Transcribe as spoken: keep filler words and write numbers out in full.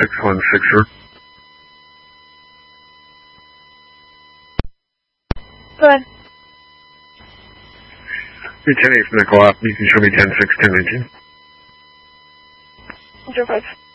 six one six zero. Go ahead. You're ten eight from the co-op. You can show me ten six ten nineteen. zero five.